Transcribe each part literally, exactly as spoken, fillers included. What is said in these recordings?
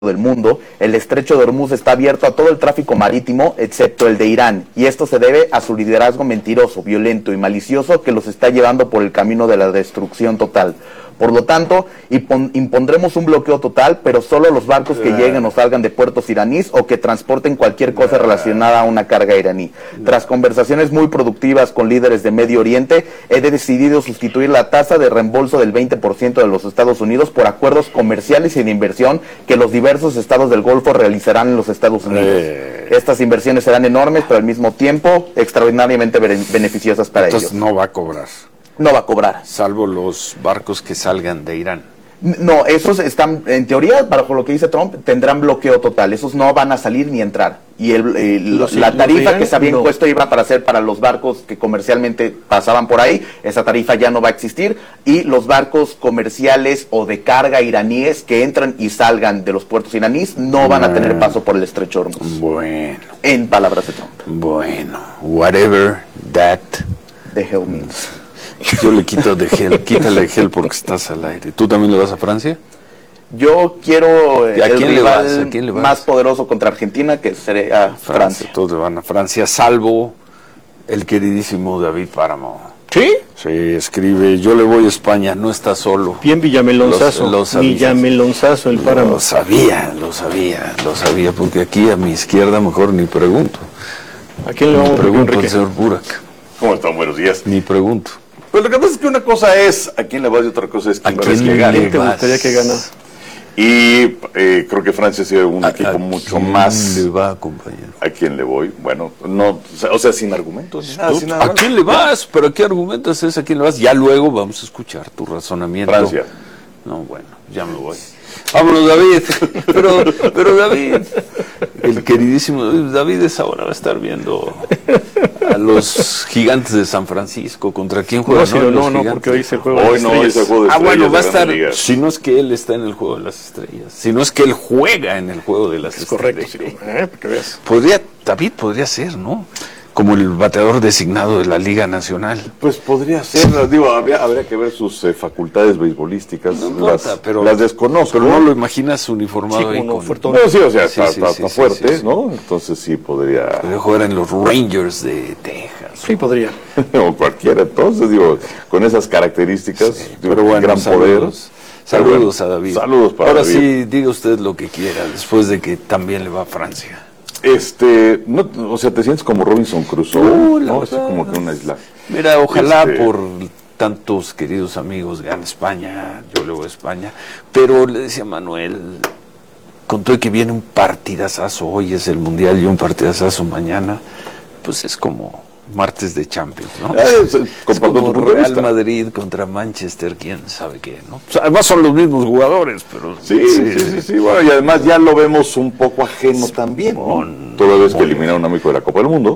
del mundo, el estrecho de Hormuz está abierto a todo el tráfico marítimo, excepto el de Irán, y esto se debe a su liderazgo mentiroso, violento y malicioso que los está llevando por el camino de la destrucción total. Por lo tanto, impondremos un bloqueo total, pero solo los barcos que lleguen o salgan de puertos iraníes o que transporten cualquier cosa relacionada a una carga iraní. Tras conversaciones muy productivas con líderes de Medio Oriente, he decidido sustituir la tasa de reembolso del veinte por ciento de los Estados Unidos por acuerdos comerciales y de inversión que los diversos estados del Golfo realizarán en los Estados Unidos. Eh. Estas inversiones serán enormes, pero al mismo tiempo extraordinariamente beneficiosas para Entonces, ellos. Entonces no va a cobrar. No va a cobrar. Salvo los barcos que salgan de Irán. No, esos están, en teoría, bajo lo que dice Trump, tendrán bloqueo total. Esos no van a salir ni entrar. Y el, el, los, la tarifa que se había no. impuesto iba para ser para los barcos que comercialmente pasaban por ahí. Esa tarifa ya no va a existir. Y los barcos comerciales o de carga iraníes que entran y salgan de los puertos iraníes no van a tener paso por el estrecho Hormuz. Bueno. En palabras de Trump. Bueno, whatever that the hell means. Yo le quito de gel, quítale de gel porque estás al aire. ¿Tú también le vas a Francia? Yo quiero eh, ¿A el quién rival le vas? ¿A quién le vas? más poderoso contra Argentina, que sería Francia. Francia. Todos van a Francia, salvo el queridísimo David Páramo. ¿Sí? Sí, escribe, yo le voy a España, no está solo. Bien Villamelonzazo, los, los Villamelonzazo el Páramo. Lo sabía, lo sabía, lo sabía, porque aquí a mi izquierda mejor ni pregunto. ¿A quién le vamos a pregunto al señor Burak? ¿Cómo están? Buenos días. Ni pregunto. Pues lo que pasa es que una cosa es a quién le vas y otra cosa es quién, ¿A quién que gane. ¿Quién te gustaría que gana? Y eh, creo que Francia ha sido un ¿A, equipo a mucho quién más. le va, compañero? ¿A quién le voy? Bueno, no, o sea, sin argumentos. Nada, sin nada ¿A quién le vas? ¿Pero qué argumentos es? ¿A quién le vas? Ya luego vamos a escuchar tu razonamiento. Francia. No, bueno, ya me voy. Vámonos, David. Pero, pero David, el queridísimo David, David esa hora va a estar viendo a los Gigantes de San Francisco. ¿Contra quién juega? No, sí, no, no, no, porque hoy se juega. Hoy no, hoy se juega de Ah, bueno, va a estar. Liga. Si no es que él está en el juego de las estrellas, si no es que él juega en el juego de las es estrellas. Correcto, sí, eh, porque veas. Podría, David podría ser, ¿no? Como el bateador designado de la Liga Nacional. Pues podría ser, digo, habría, habría que ver sus eh, facultades beisbolísticas, No importa, las, pero, las desconozco. Pero no lo imaginas uniformado sí, ahí no, con... fuertón. No, sí, o sea, Sí, está, sí, está, sí, está sí, fuerte, sí, sí. ¿no? Entonces sí podría... Podría jugar en los Rangers de Texas. Sí, podría. o cualquiera, entonces, digo, con esas características, Sí, digo, pero bueno, gran saludos. poder. Saludos Bueno, a David. Saludos para Ahora David. sí, diga usted lo que quiera, después de que también le va a Francia. Este, no, o sea, te sientes como Robinson Crusoe, No, la ¿no? Así verdad. como que una isla. Mira, ojalá Este- por tantos queridos amigos gane España, yo le voy a España, pero le decía Manuel, con todo que viene un partidazazo, hoy es el Mundial y un partidazazo mañana, pues es como martes de Champions, ¿no? Eh, es- Es comparto como tu punto de Real vista. Madrid contra Manchester, quién sabe qué, ¿no? O sea, además son los mismos jugadores, pero... Sí, sí, sí, sí, bueno, y además ya lo vemos un poco ajeno también, ¿no? Bon, Toda vez que bon. eliminaron a un amigo de la Copa del Mundo,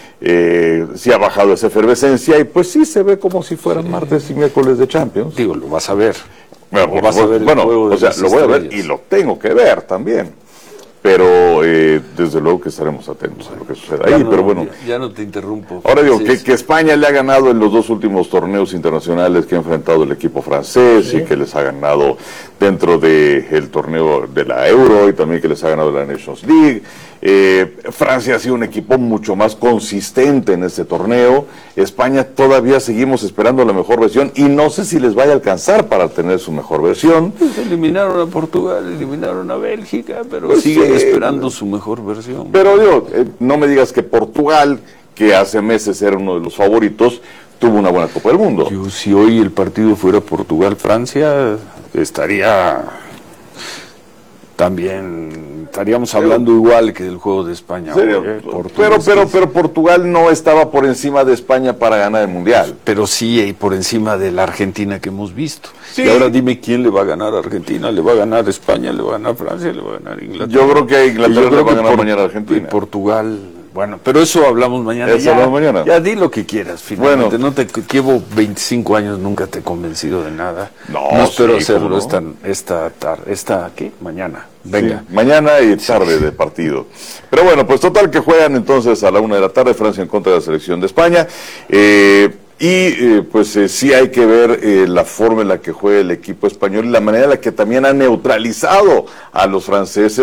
eh, sí ha bajado esa efervescencia y pues sí se ve como si fueran martes y miércoles de Champions. Digo, lo vas a ver. Bueno, O por vas a supuesto. ver el Bueno, juego de o sea, las lo voy a ver estrellas. y lo tengo que ver también. Pero eh, desde luego que estaremos atentos a lo que suceda Ya ahí. no, pero bueno, ya, ya no te interrumpo. ahora digo Sí, que, sí. que España le ha ganado en los dos últimos torneos internacionales que ha enfrentado el equipo francés Sí. y que les ha ganado dentro del torneo de la Euro y también que les ha ganado la Nations League. Eh, Francia ha sido un equipo mucho más consistente en este torneo. España todavía seguimos esperando la mejor versión y no sé si les vaya a alcanzar para tener su mejor versión. Pues eliminaron a Portugal, eliminaron a Bélgica, pero Pues siguen sí. esperando su mejor versión. Pero digo, eh, no me digas que Portugal, que hace meses era uno de los favoritos, tuvo una buena Copa del Mundo. Yo, si hoy el partido fuera Portugal-Francia, estaría también, estaríamos hablando igual que del juego de España. ¿En serio? hoy, ¿eh? Portugal, pero, pero, sí. pero Portugal no estaba por encima de España para ganar el Mundial. Pero sí, y por encima de la Argentina que hemos visto. Sí. Y ahora dime quién le va a ganar a Argentina, le va a ganar España, le va a ganar Francia, le va a ganar Inglaterra. Yo creo que Inglaterra Y yo le creo va a que ganar por- mañana a Argentina. y Portugal, bueno, pero eso hablamos mañana. Eso ya, hablamos mañana. Ya di lo que quieras, finalmente. Bueno. No te llevo veinticinco años, nunca te he convencido de nada. No, espero sí, hacerlo cómo no. esta esta tarde, esta ¿qué? Mañana. Venga. Sí, mañana y tarde de partido. Pero bueno, pues total que juegan entonces a la una de la tarde Francia en contra de la selección de España. Eh, Y eh, pues eh, sí hay que ver eh, la forma en la que juega el equipo español y la manera en la que también ha neutralizado a los franceses.